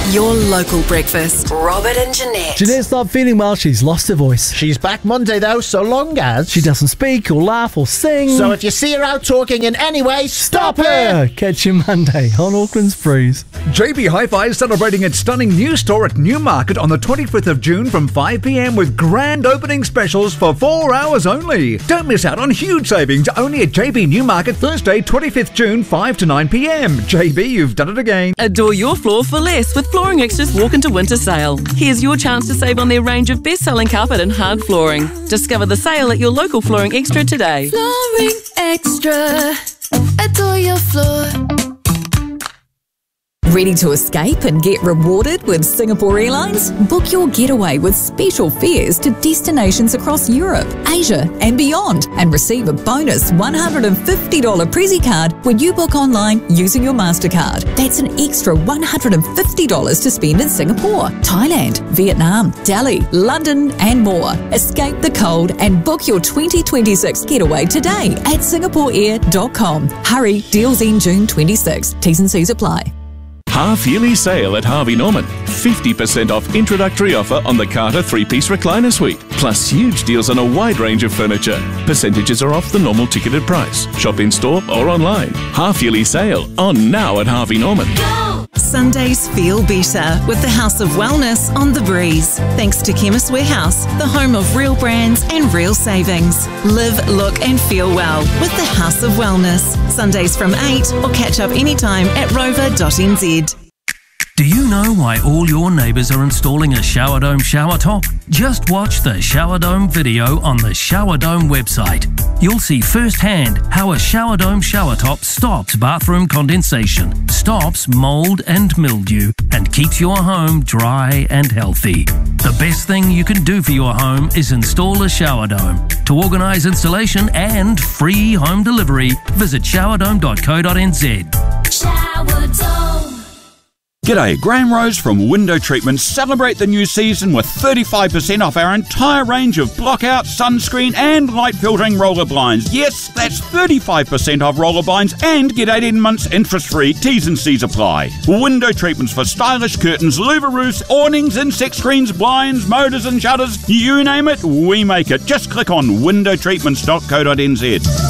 Your local breakfast. Robert and Jeanette. Jeanette's not feeling well. She's lost her voice. She's back Monday though, so long as She doesn't speak or laugh or sing. So if you see her out talking in any way, stop her! Catch you Monday on Auckland's Breeze. JB Hi-Fi is celebrating its stunning new store at Newmarket on the 25th of June from 5 p.m. with grand opening specials for 4 hours only. Don't miss out on huge savings only at JB Newmarket Thursday, 25th June, 5 to 9 p.m. JB, you've done it again. Adore your floor for less with Flooring Extra's Walk into Winter sale. Here's your chance to save on their range of best-selling carpet and hard flooring. Discover the sale at your local Flooring Extra today. Flooring Extra. Adore your floor. Ready to escape and get rewarded with Singapore Airlines? Book your getaway with special fares to destinations across Europe, Asia and beyond, and receive a bonus $150 Prezi card when you book online using your MasterCard. That's an extra $150 to spend in Singapore, Thailand, Vietnam, Delhi, London and more. Escape the cold and book your 2026 getaway today at singaporeair.com. Hurry, deals end June 26. T's and C's apply. Half-yearly sale at Harvey Norman. 50% off introductory offer on the Carter 3-piece recliner suite. Plus huge deals on a wide range of furniture. Percentages are off the normal ticketed price. Shop in store or online. Half-yearly sale on now at Harvey Norman. Sundays feel better with the House of Wellness on The Breeze. Thanks to Chemist Warehouse, the home of real brands and real savings. Live, look and feel well with the House of Wellness. Sundays from 8 or catch up anytime at rover.nz. Do you know why all your neighbours are installing a Shower Dome shower top? Just watch the Shower Dome video on the Shower Dome website. You'll see firsthand how a Shower Dome shower top stops bathroom condensation, stops mould and mildew, and keeps your home dry and healthy. The best thing you can do for your home is install a Shower Dome. To organise installation and free home delivery, visit showerdome.co.nz. Shower Dome. G'day, Graham Rose from Window Treatments. Celebrate the new season with 35% off our entire range of blockout, sunscreen and light filtering roller blinds. Yes, that's 35% off roller blinds and get 18 months interest-free. T's and C's apply. Window Treatments for stylish curtains, louver roofs, awnings, insect screens, blinds, motors and shutters. You name it, we make it. Just click on windowtreatments.co.nz.